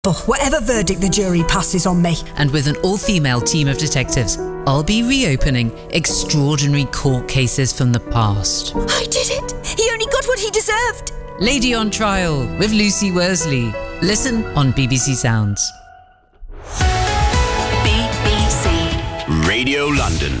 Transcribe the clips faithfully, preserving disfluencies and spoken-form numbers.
Whatever verdict the jury passes on me. And with an all-female team of detectives, I'll be reopening extraordinary court cases from the past. I did it! He only got what he deserved! Lady on Trial with Lucy Worsley. Listen on B B C Sounds. B B C Radio London.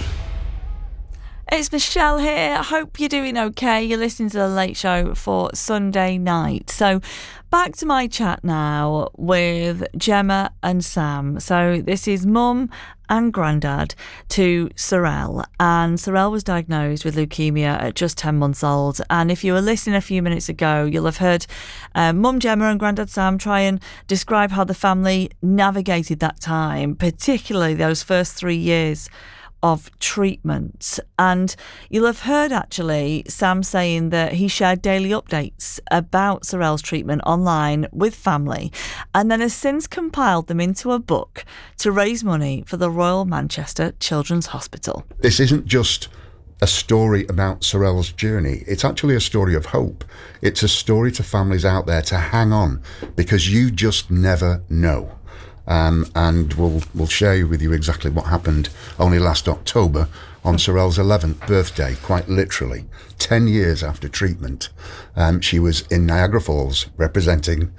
It's Michelle here. I hope you're doing okay. You're listening to The Late Show for Sunday night. So back to my chat now with Gemma and Sam. So this is mum and granddad to Sorelle. And Sorelle was diagnosed with leukemia at just ten months old. And if you were listening a few minutes ago, you'll have heard uh, mum Gemma and granddad Sam try and describe how the family navigated that time, particularly those first three years of treatment. And you'll have heard actually Sam saying that he shared daily updates about Sorelle's treatment online with family, and then has since compiled them into a book to raise money for the Royal Manchester Children's Hospital. This isn't just a story about Sorelle's journey, it's actually a story of hope. It's a story to families out there to hang on, because you just never know. Um, and we'll we'll share with you exactly what happened only last October on Sorelle's eleventh birthday, quite literally, ten years after treatment. Um, she was in Niagara Falls representing,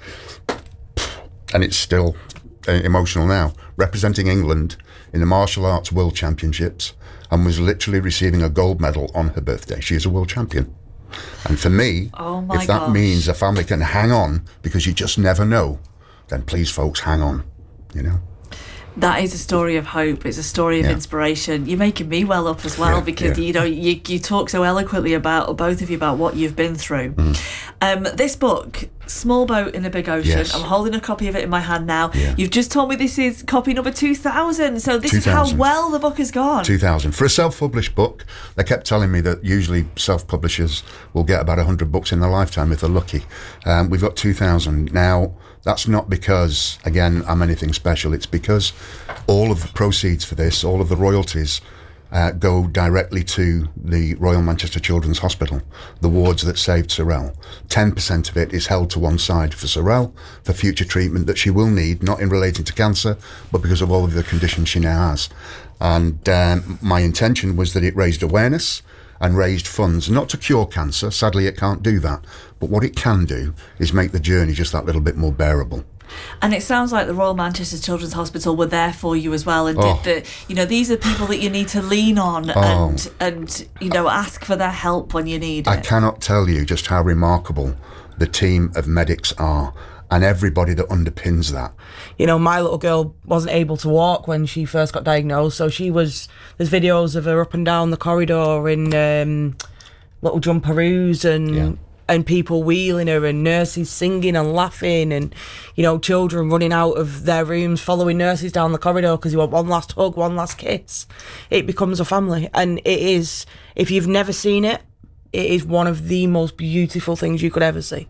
and it's still uh, emotional now, representing England in the Martial Arts World Championships, and was literally receiving a gold medal on her birthday. She is a world champion. And for me, oh my if that gosh. means a family can hang on because you just never know, then please, folks, hang on. You know, that is a story of hope. It's a story of yeah. inspiration. You're making me well up as well, yeah, because yeah. you know you you talk so eloquently about, or both of you, about what you've been through. Mm. Um, this book, Small Boat in a Big Ocean. Yes. I'm holding a copy of it in my hand now. Yeah. You've just told me this is copy number two thousand. So this two thousand. is how well the book has gone. two thousand. For a self-published book, they kept telling me that usually self-publishers will get about one hundred books in their lifetime if they're lucky. Um, we've got two thousand. Now, that's not because, again, I'm anything special. It's because all of the proceeds for this, all of the royalties, uh, go directly to the Royal Manchester Children's Hospital, the wards that saved Sorelle. ten percent of it is held to one side for Sorelle, for future treatment that she will need, not in relating to cancer, but because of all of the conditions she now has. And um, my intention was that it raised awareness and raised funds, not to cure cancer. Sadly, it can't do that. But what it can do is make the journey just that little bit more bearable. And it sounds like the Royal Manchester Children's Hospital were there for you as well, and Oh. did the, you know, these are people that you need to lean on Oh. and and you know ask for their help when you need I it. cannot tell you just how remarkable the team of medics are, and everybody that underpins that. You know, my little girl wasn't able to walk when she first got diagnosed, so she was, there's videos of her up and down the corridor in um, little jumperoos and Yeah. and people wheeling her and nurses singing and laughing, and, you know, children running out of their rooms following nurses down the corridor because you want one last hug, one last kiss. It becomes a family, and it is, if you've never seen it, it is one of the most beautiful things you could ever see.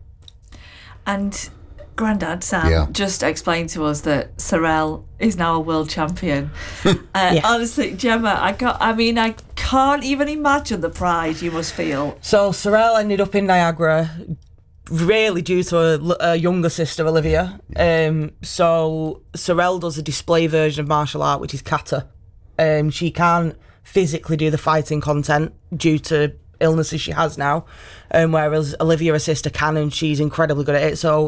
And Grandad Sam Yeah. just explained to us that Sorelle is now a world champion. uh, Yeah. Honestly, Gemma, I can't. I mean, I can't even imagine the pride you must feel. So Sorelle ended up in Niagara, really due to a, a younger sister, Olivia. Um, so Sorelle does a display version of martial art, which is kata. Um, she can't physically do the fighting content due to illnesses she has now, um, whereas Olivia, her sister, can, and she's incredibly good at it. So